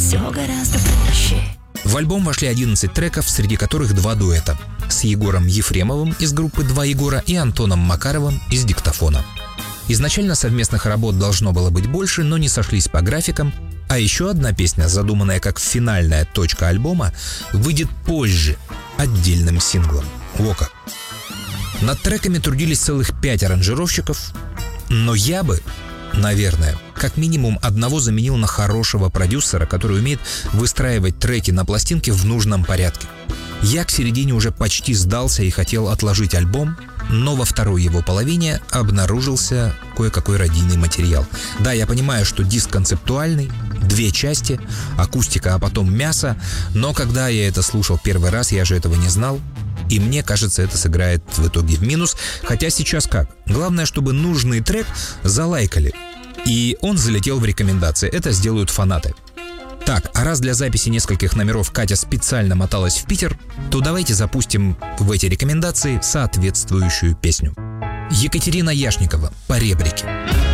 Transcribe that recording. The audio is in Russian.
все гораздо проще. В альбом вошли 11 треков, среди которых 2 дуэта с Егором Ефремовым из группы «Два Егора» и Антоном Макаровым из «Диктофона». Изначально совместных работ должно было быть больше, но не сошлись по графикам, а еще одна песня, задуманная как финальная точка альбома, выйдет позже, отдельным синглом. Во как. Над треками трудились целых 5 аранжировщиков, но я бы, наверное, как минимум одного заменил на хорошего продюсера, который умеет выстраивать треки на пластинке в нужном порядке. Я к середине уже почти сдался и хотел отложить альбом, но во второй его половине обнаружился кое-какой радийный материал. Да, я понимаю, что диск концептуальный, 2 части, акустика, а потом мясо, но когда я это слушал первый раз, я же этого не знал, и мне кажется, это сыграет в итоге в минус. Хотя сейчас как? Главное, чтобы нужный трек залайкали, и он залетел в рекомендации. Это сделают фанаты. Так, а раз для записи нескольких номеров Катя специально моталась в Питер, то давайте запустим в эти рекомендации соответствующую песню. Екатерина Яшникова «Поребрики».